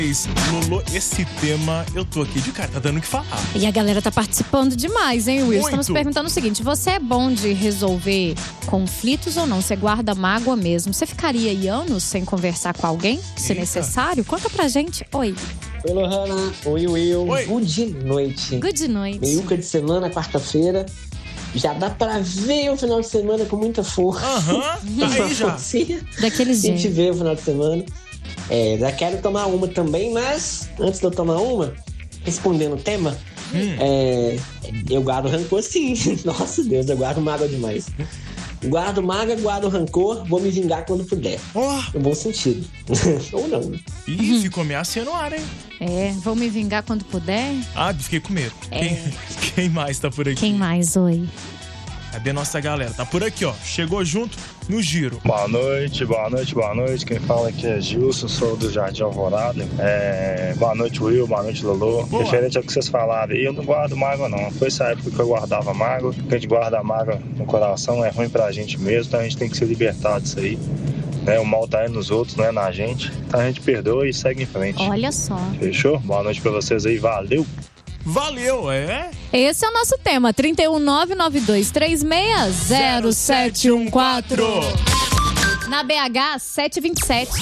Lolo, esse tema, eu tô aqui de cara, tá dando o que falar. E a galera tá participando demais, hein, Will? Muito. Estamos perguntando o seguinte: você é bom de resolver conflitos ou não? Você guarda mágoa mesmo? Você ficaria aí anos sem conversar com alguém, se necessário? Conta pra gente. Oi. Oi, Lohana. Oi, Will. Oi. Good noite. Good noite. Meiuca de semana, quarta-feira. Já dá pra ver o final de semana com muita força. Tá aí já. Daqueles A gente jeitos. vê o final de semana. Já quero tomar uma também, mas antes de eu tomar uma, respondendo o tema, eu guardo rancor sim. Nossa Deus, eu guardo mágoa demais. Guardo mágoa, guardo rancor, vou me vingar quando puder. No bom sentido. Ou não. Ih, ficou ameaçando o ar, hein? Vou me vingar quando puder. Ah, fiquei com medo. Quem mais tá por aqui? Quem mais? Oi. Cadê nossa galera? Tá por aqui, ó. Chegou junto no giro. Boa noite, boa noite, boa noite. Quem fala aqui é Gilson, sou do Jardim Alvorada. Boa noite, Will, boa noite, Lolo. Boa. Referente ao que vocês falaram, eu não guardo mágoa, não. Foi essa época que eu guardava mágoa. Porque a gente guarda mágoa no coração, é ruim pra gente mesmo, então a gente tem que se libertar disso aí. O mal tá aí nos outros, não é na gente. Então a gente perdoa e segue em frente. Olha só. Fechou? Boa noite pra vocês aí, valeu! Valeu, Esse é o nosso tema, 31992360714. Na BH 727.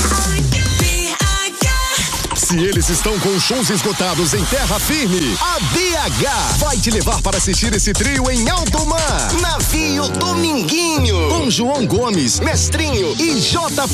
Se eles estão com shows esgotados em terra firme, a BH vai te levar para assistir esse trio em alto mar. Navio Dominguinho, com João Gomes, Mestrinho e J.